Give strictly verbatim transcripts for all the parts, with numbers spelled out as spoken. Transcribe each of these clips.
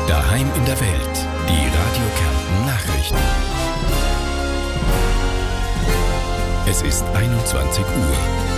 Daheim in der Welt. Die Radio Kärnten Nachrichten. Es ist einundzwanzig Uhr.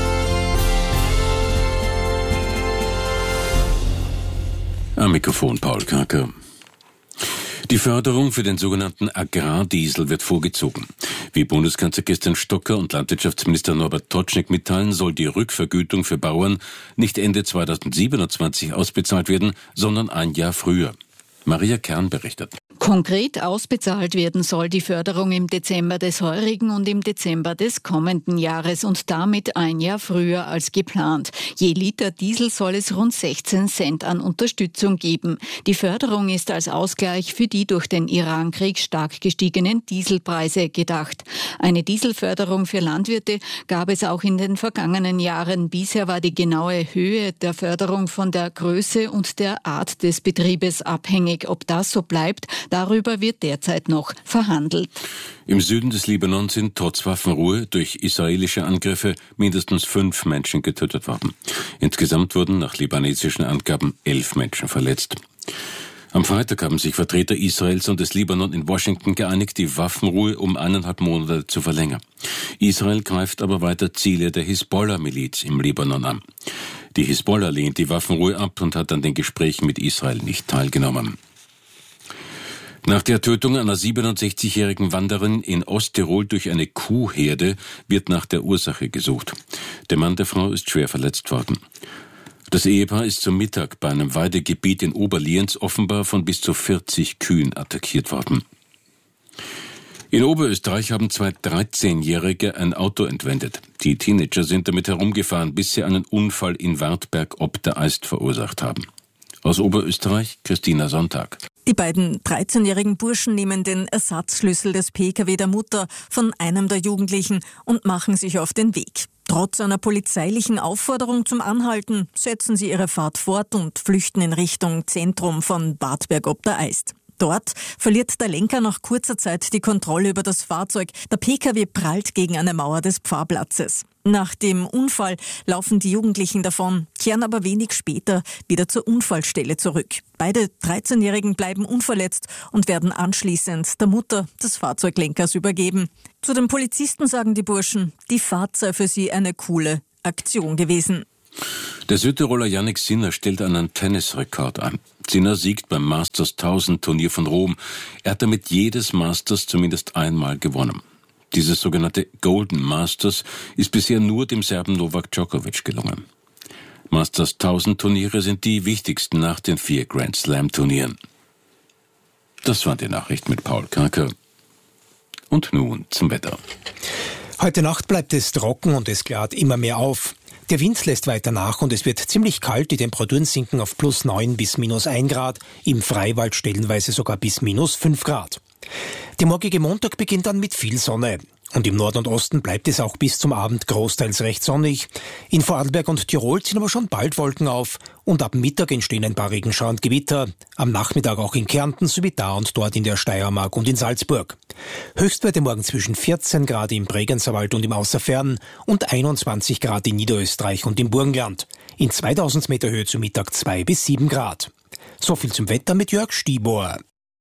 Am Mikrofon Paul Kacker. Die Förderung für den sogenannten Agrardiesel wird vorgezogen. Wie Bundeskanzler Christian Stocker und Landwirtschaftsminister Norbert Totschnig mitteilen, soll die Rückvergütung für Bauern nicht Ende zweitausendsiebenundzwanzig ausbezahlt werden, sondern ein Jahr früher. Maria Kern berichtet. Konkret ausbezahlt werden soll die Förderung im Dezember des heurigen und im Dezember des kommenden Jahres und damit ein Jahr früher als geplant. Je Liter Diesel soll es rund sechzehn Cent an Unterstützung geben. Die Förderung ist als Ausgleich für die durch den Irankrieg stark gestiegenen Dieselpreise gedacht. Eine Dieselförderung für Landwirte gab es auch in den vergangenen Jahren. Bisher war die genaue Höhe der Förderung von der Größe und der Art des Betriebes abhängig. Ob das so bleibt, darüber wird derzeit noch verhandelt. Im Süden des Libanon sind trotz Waffenruhe durch israelische Angriffe mindestens fünf Menschen getötet worden. Insgesamt wurden nach libanesischen Angaben elf Menschen verletzt. Am Freitag haben sich Vertreter Israels und des Libanon in Washington geeinigt, die Waffenruhe um eineinhalb Monate zu verlängern. Israel greift aber weiter Ziele der Hisbollah-Miliz im Libanon an. Die Hisbollah lehnt die Waffenruhe ab und hat an den Gesprächen mit Israel nicht teilgenommen. Nach der Tötung einer siebenundsechzigjährigen Wanderin in Osttirol durch eine Kuhherde wird nach der Ursache gesucht. Der Mann der Frau ist schwer verletzt worden. Das Ehepaar ist zum Mittag bei einem Weidegebiet in Oberlienz offenbar von bis zu vierzig Kühen attackiert worden. In Oberösterreich haben zwei dreizehnjährige ein Auto entwendet. Die Teenager sind damit herumgefahren, bis sie einen Unfall in Wartberg ob der Eist verursacht haben. Aus Oberösterreich, Christina Sonntag. Die beiden dreizehnjährigen Burschen nehmen den Ersatzschlüssel des P K W der Mutter von einem der Jugendlichen und machen sich auf den Weg. Trotz einer polizeilichen Aufforderung zum Anhalten setzen sie ihre Fahrt fort und flüchten in Richtung Zentrum von Wartberg ob der Eist. Dort verliert der Lenker nach kurzer Zeit die Kontrolle über das Fahrzeug. Der P K W prallt gegen eine Mauer des Pfarrplatzes. Nach dem Unfall laufen die Jugendlichen davon, kehren aber wenig später wieder zur Unfallstelle zurück. Beide dreizehnjährigen bleiben unverletzt und werden anschließend der Mutter des Fahrzeuglenkers übergeben. Zu den Polizisten sagen die Burschen, die Fahrt sei für sie eine coole Aktion gewesen. Der Südtiroler Jannik Sinner stellt einen Tennisrekord an. Sinner siegt beim Masters tausend Turnier von Rom. Er hat damit jedes Masters zumindest einmal gewonnen. Dieses sogenannte Golden Masters ist bisher nur dem Serben Novak Djokovic gelungen. Masters tausend Turniere sind die wichtigsten nach den vier Grand Slam Turnieren. Das war die Nachricht mit Paul Kacker. Und nun zum Wetter. Heute Nacht bleibt es trocken und es klart immer mehr auf. Der Wind lässt weiter nach und es wird ziemlich kalt. Die Temperaturen sinken auf plus neun bis minus ein Grad, im Freiwald stellenweise sogar bis minus fünf Grad. Der morgige Montag beginnt dann mit viel Sonne. Und im Norden und Osten bleibt es auch bis zum Abend großteils recht sonnig. In Vorarlberg und Tirol ziehen aber schon bald Wolken auf und ab Mittag entstehen ein paar Regenschauer und Gewitter. Am Nachmittag auch in Kärnten sowie da und dort in der Steiermark und in Salzburg. Höchstwerte morgen zwischen vierzehn Grad im Bregenzerwald und im Außerfern und einundzwanzig Grad in Niederösterreich und im Burgenland. In zweitausend Meter Höhe zu Mittag zwei bis sieben Grad. So viel zum Wetter mit Jörg Stiebohr.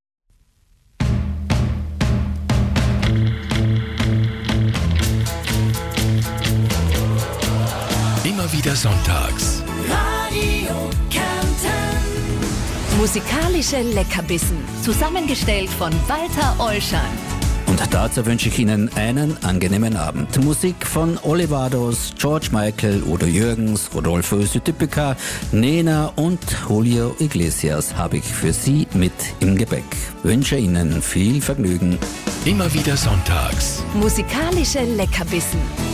Immer wieder sonntags. Radio Kärnten. Musikalische Leckerbissen, zusammengestellt von Walter Olschan. Und dazu wünsche ich Ihnen einen angenehmen Abend. Musik von Olivados, George Michael, Udo Jürgens, Rodolfo Sütypica, Nena und Julio Iglesias habe ich für Sie mit im Gepäck. Wünsche Ihnen viel Vergnügen. Immer wieder sonntags. Musikalische Leckerbissen.